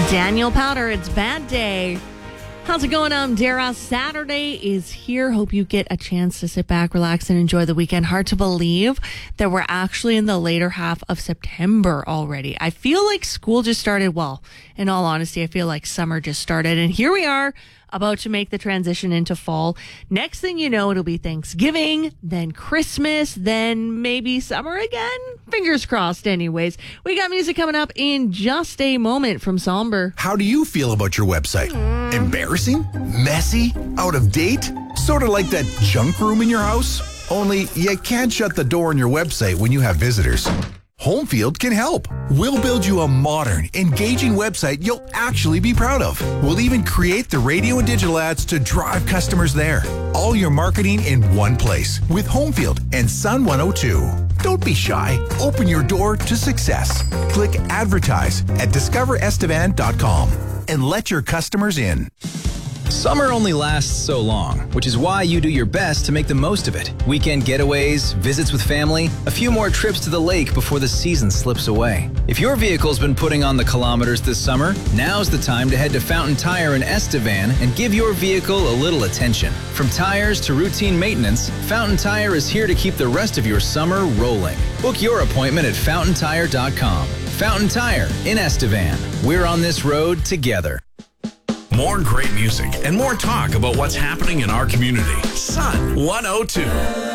Daniel Powder, it's Bad Day. How's it going? I'm Dara. Saturday is here. Hope you get a chance to sit back, relax, and enjoy the weekend. Hard to believe that we're actually in the later half of September already. I feel like school just started. Well, in all honesty, I feel like summer just started. And here we are, about to make the transition into fall. Next thing you know, it'll be Thanksgiving, then Christmas, then maybe summer again. Fingers crossed anyways. We got music coming up in just a moment from Somber. How do you feel about your website? Embarrassing? Messy? Out of date? Sort of like that junk room in your house? Only you can't shut the door on your website when you have visitors. Homefield can help. We'll build you a modern, engaging website you'll actually be proud of. We'll even create the radio and digital ads to drive customers there. All your marketing in one place with Homefield and Sun 102. Don't be shy. Open your door to success. Click advertise at discoverestevan.com and let your customers in. Summer only lasts so long, which is why you do your best to make the most of it. Weekend getaways, visits with family, a few more trips to the lake before the season slips away. If your vehicle's been putting on the kilometers this summer, now's the time to head to Fountain Tire in Estevan and give your vehicle a little attention. From tires to routine maintenance, Fountain Tire is here to keep the rest of your summer rolling. Book your appointment at fountaintire.com. Fountain Tire in Estevan. We're on this road together. More great music and more talk about what's happening in our community. Sun 102.